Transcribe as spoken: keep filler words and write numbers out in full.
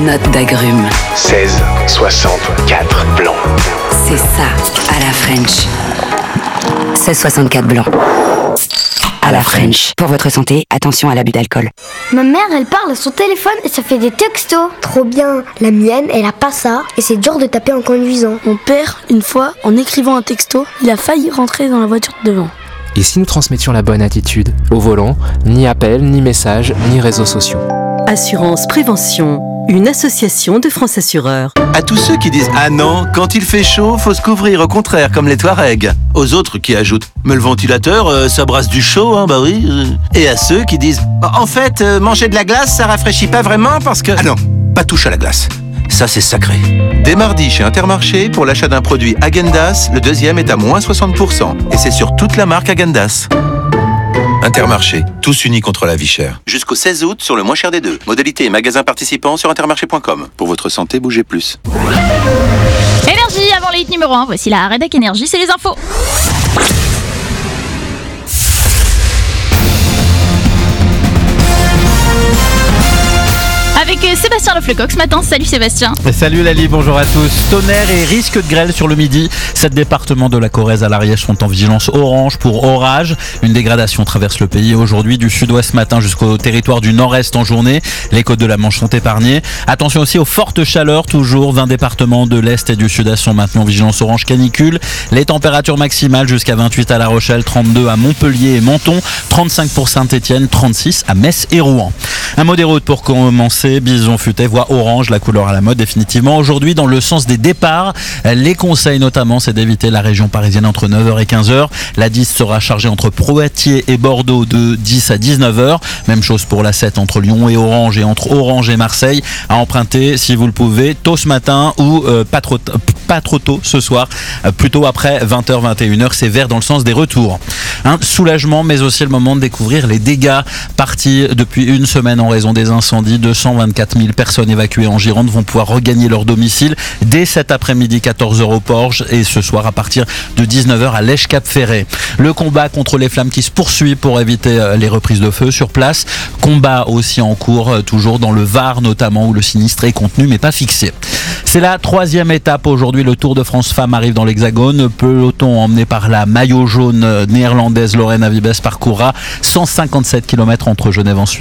notes d'agrumes. seize soixante-quatre blanc. C'est ça, à la French. seize soixante-quatre blanc. À la French. Pour votre santé, attention à l'abus d'alcool. Ma mère, elle parle à son téléphone et ça fait des textos. Trop bien. La mienne, elle a pas ça et c'est dur de taper en conduisant. Mon père, une fois, en écrivant un texto, il a failli rentrer dans la voiture de devant. Et si nous transmettions la bonne attitude au volant, ni appel, ni message, ni réseaux sociaux. Assurance Prévention, une association de France Assureurs. À tous ceux qui disent « Ah non, quand il fait chaud, faut se couvrir, au contraire, comme les Touaregs ». Aux autres qui ajoutent « Mais le ventilateur, euh, ça brasse du chaud, hein, bah oui. » Et à ceux qui disent bah, « En fait, euh, manger de la glace, ça rafraîchit pas vraiment parce que... » Ah non, pas touche à la glace. Ça, c'est sacré. Dès mardi, chez Intermarché, pour l'achat d'un produit Häagen-Dazs, le deuxième est à moins soixante pour cent. Et c'est sur toute la marque Häagen-Dazs. Intermarché, tous unis contre la vie chère. Jusqu'au seize août, sur le moins cher des deux. Modalité et magasins participants sur intermarché point com. Pour votre santé, bougez plus. Énergie, avant le hit numéro un, voici la rédac Énergie, c'est les infos. Avec Sébastien Leflecoq ce matin. Salut Sébastien. Et salut Lali, bonjour à tous. Tonnerre et risque de grêle sur le midi. Sept départements de la Corrèze à l'Ariège sont en vigilance orange pour orage. Une dégradation traverse le pays aujourd'hui du sud-ouest ce matin jusqu'au territoire du nord-est en journée. Les côtes de la Manche sont épargnées. Attention aussi aux fortes chaleurs, toujours vingt départements de l'est et du sud-est sont maintenant en vigilance orange canicule. Les températures maximales jusqu'à vingt-huit à La Rochelle, trente-deux à Montpellier et Menton, trente-cinq pour Saint-Étienne, trente-six à Metz et Rouen. Un mot des routes pour commencer. Bison futé voie orange, la couleur à la mode définitivement. Aujourd'hui, dans le sens des départs, les conseils notamment, c'est d'éviter la région parisienne entre neuf heures et quinze heures. La dix sera chargée entre Poitiers et Bordeaux de dix à dix-neuf heures. Même chose pour la sept entre Lyon et Orange et entre Orange et Marseille. À emprunter, si vous le pouvez, tôt ce matin ou euh, pas, trop t- pas trop tôt ce soir, euh, plutôt après vingt heures, vingt et une heures. C'est vert dans le sens des retours. Un soulagement, mais aussi le moment de découvrir les dégâts partis depuis une semaine en raison des incendies. deux cent vingt-quatre mille personnes évacuées en Gironde vont pouvoir regagner leur domicile dès cet après-midi, quatorze heures au Porge, et ce soir à partir de dix-neuf heures à Lèche-Cap-Ferré. Le combat contre les flammes qui se poursuit pour éviter les reprises de feu sur place. Combat aussi en cours, toujours dans le Var notamment, où le sinistre est contenu mais pas fixé. C'est la troisième étape aujourd'hui. Le Tour de France Femmes arrive dans l'Hexagone. Peloton emmené par la maillot jaune néerlandaise Lorena Wiebes parcourra cent cinquante-sept kilomètres entre Genève en Suisse